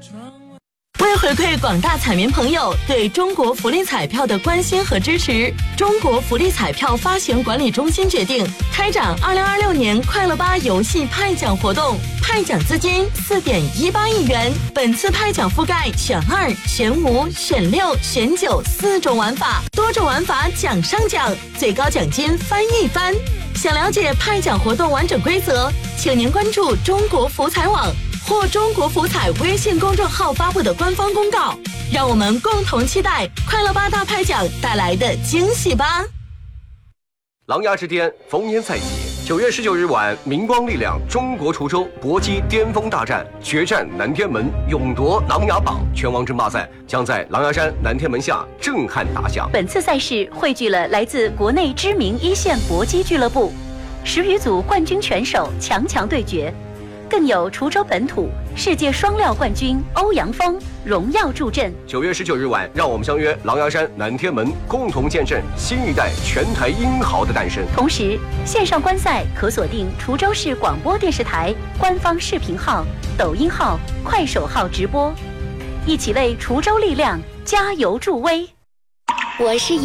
为回馈广大彩民朋友对中国福利彩票的关心和支持，中国福利彩票发行管理中心决定开展2026年快乐吧游戏派奖活动，派奖资金4.18亿元。本次派奖覆盖选2、选5、选6、选94种玩法，多种玩法奖上奖，最高奖金翻一番。想了解派奖活动完整规则，请您关注中国福彩网或中国福彩微信公众号发布的官方公告，让我们共同期待快乐吧大派奖带来的惊喜吧。 琅琊之巅逢年赛季，9月19日晚，明光力量中国滁州搏击巅峰大战，决战南天门，勇夺琅琊榜。拳王争霸赛将在琅琊山南天门下震撼打响。 本次赛事汇聚了来自国内知名一线搏击俱乐部10余组冠军拳手强对决，更有滁州本土世界双料冠军欧阳锋荣耀助阵。 9月19日晚，让我们相约琅琊山南天门，共同见证新一代拳台英豪的诞生。 同时，线上观赛可锁定滁州市广播电视台官方视频号、抖音号、快手号直播，一起为滁州力量加油助威。 我是